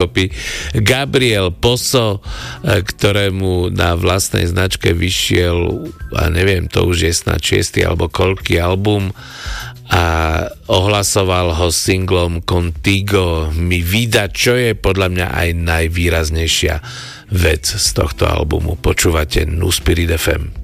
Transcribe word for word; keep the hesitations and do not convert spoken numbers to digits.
dokopy. Gabriel Poso, ktorému na vlastnej značke vyšiel, a neviem, to už je snad šiestý alebo koľký album, a ohlasoval ho singlom Contigo Mi Vida, čo je podľa mňa aj najvýraznejšia vec z tohto albumu. Počúvate Nu Spirit ef em.